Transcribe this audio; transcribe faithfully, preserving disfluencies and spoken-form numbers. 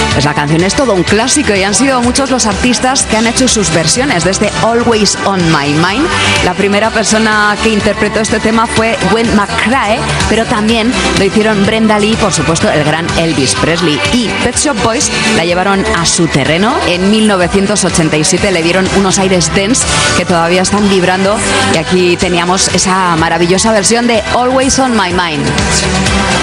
Pues la canción es todo un clásico y han sido muchos los artistas que han hecho sus versiones desde Always on My Mind. La primera persona que interpretó este tema fue Gwen McCrae, pero también lo hicieron Brenda Lee, por supuesto el gran Elvis Presley, y Pet Shop Boys la llevaron a su terreno. En mil novecientos ochenta y siete le dieron unos aires dance que todavía están vibrando y aquí teníamos esa maravillosa versión de Always on My Mind.